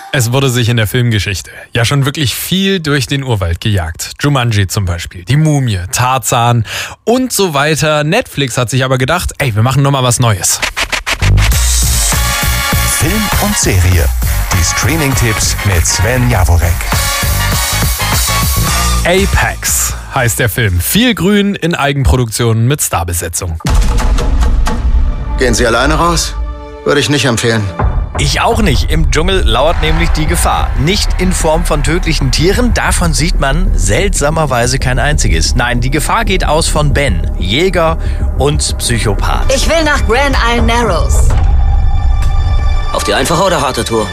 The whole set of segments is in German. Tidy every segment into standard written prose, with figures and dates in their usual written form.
Es wurde sich in der Filmgeschichte ja schon wirklich viel durch den Urwald gejagt. Jumanji zum Beispiel, die Mumie, Tarzan und so weiter. Netflix hat sich aber gedacht, wir machen nochmal was Neues. Film und Serie. Die Streaming-Tipps mit Sven Jaworek. Apex heißt der Film. Viel Grün in Eigenproduktionen mit Starbesetzung. Gehen Sie alleine raus? Würde ich nicht empfehlen. Ich auch nicht. Im Dschungel lauert nämlich die Gefahr. Nicht in Form von tödlichen Tieren, davon sieht man seltsamerweise kein einziges. Nein, die Gefahr geht aus von Ben, Jäger und Psychopath. Ich will nach Grand Isle Narrows. Auf die einfache oder harte Tour?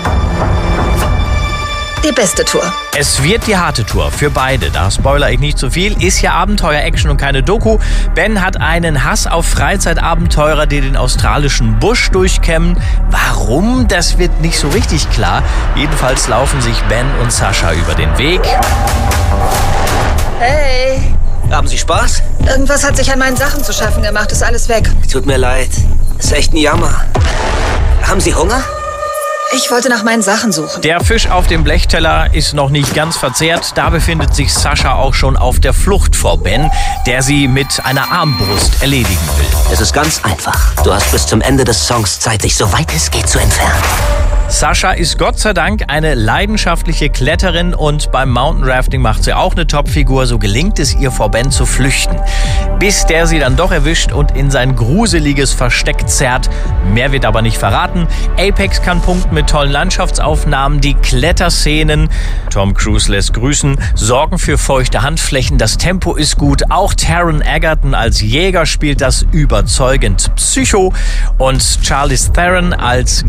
Die beste Tour. Es wird die harte Tour für beide. Da spoilere ich nicht zu viel. Ist ja Abenteuer-Action und keine Doku. Ben hat einen Hass auf Freizeitabenteurer, die den australischen Busch durchkämmen. Warum? Das wird nicht so richtig klar. Jedenfalls laufen sich Ben und Sascha über den Weg. Hey. Haben Sie Spaß? Irgendwas hat sich an meinen Sachen zu schaffen gemacht. Ist alles weg. Tut mir leid. Ist echt ein Jammer. Haben Sie Hunger? Ich wollte nach meinen Sachen suchen. Der Fisch auf dem Blechteller ist noch nicht ganz verzehrt. Da befindet sich Sascha auch schon auf der Flucht vor Ben, der sie mit einer Armbrust erledigen will. Es ist ganz einfach. Du hast bis zum Ende des Songs Zeit, sich so weit es geht zu entfernen. Sascha ist Gott sei Dank eine leidenschaftliche Kletterin und beim Mountainrafting macht sie auch eine Topfigur. So gelingt es ihr, vor Ben zu flüchten. Bis der sie dann doch erwischt und in sein gruseliges Versteck zerrt. Mehr wird aber nicht verraten. Apex kann punkten mit tollen Landschaftsaufnahmen. Die Kletterszenen, Tom Cruise lässt grüßen, sorgen für feuchte Handflächen. Das Tempo ist gut. Auch Taron Egerton als Jäger spielt das überzeugend. Psycho und Charlize Theron als